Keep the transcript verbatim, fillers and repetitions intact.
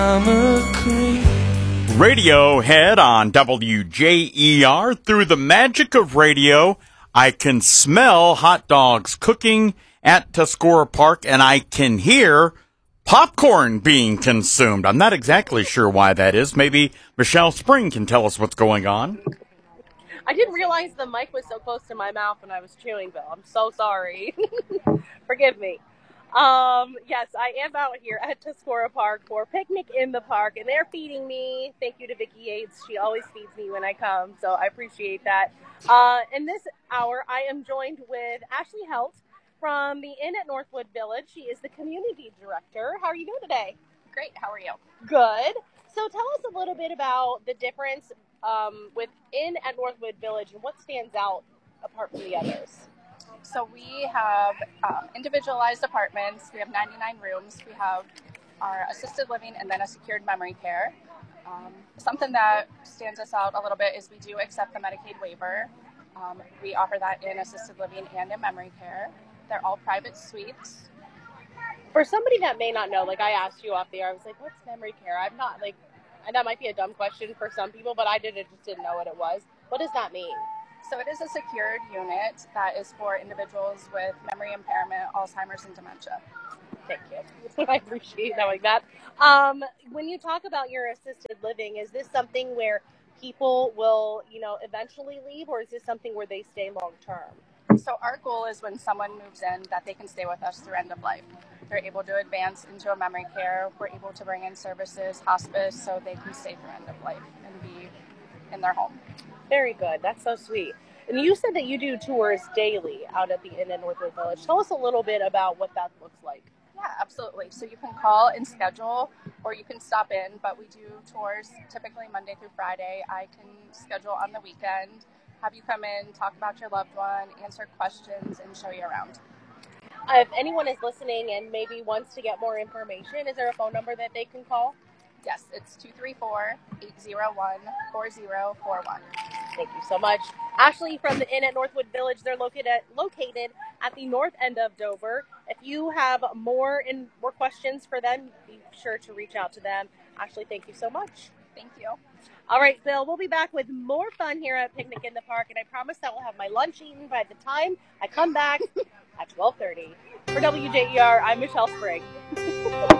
Radiohead on W J E R. Through the magic of radio, I can smell hot dogs cooking at Tuscarora Park, and I can hear popcorn being consumed. I'm not exactly sure why that is. Maybe Michelle Spring can tell us what's going on. I didn't realize the mic was so close to my mouth when I was chewing, Bill. I'm so sorry. Forgive me. Um, yes, I am out here at Tuscarora Park for Picnic in the Park, and they're feeding me. Thank you to Vicki Yates. She always feeds me when I come, so I appreciate that. Uh, in this hour, I am joined with Ashley Helt from the Inn at Northwood Village. She is the community director. How are you doing today? Great. How are you? Good. So tell us a little bit about the difference um, with Inn at Northwood Village and what stands out apart from the others. So we have um, individualized apartments. We have ninety-nine rooms. We have our assisted living and then a secured memory care. Um, something that stands us out a little bit is we do accept the Medicaid waiver. Um, we offer that in assisted living and in memory care. They're all private suites. For somebody that may not know, like I asked you off the air, I was like, what's memory care? I'm not like, and that might be a dumb question for some people, but I didn't, just didn't know what it was. What does that mean? So it is a secured unit that is for individuals with memory impairment, Alzheimer's, and dementia. Thank you. I appreciate knowing that. Um, when you talk about your assisted living, is this something where people will, you know, eventually leave, or is this something where they stay long term? So our goal is when someone moves in that they can stay with us through end of life. They're able to advance into a memory care. We're able to bring in services, hospice, so they can stay through end of life and be in their home. Very good. That's so sweet. And you said that you do tours daily out at the Inn at Northwood Village. Tell us a little bit about what that looks like. Yeah, absolutely. So you can call and schedule, or you can stop in, but we do tours typically Monday through Friday. I can schedule on the weekend, have you come in, talk about your loved one, answer questions, and show you around. Uh, if anyone is listening and maybe wants to get more information, is there a phone number that they can call? Yes, it's two three four, eight zero one, four zero four one. Thank you so much. Ashley from the Inn at Northwood Village. They're located at, located at the north end of Dover. If you have more and more questions for them, be sure to reach out to them. Ashley, thank you so much. Thank you. All right, Bill, we'll be back with more fun here at Picnic in the Park, and I promise that we'll have my lunch eaten by the time I come back at twelve thirty. For W J E R, I'm Michelle Spring.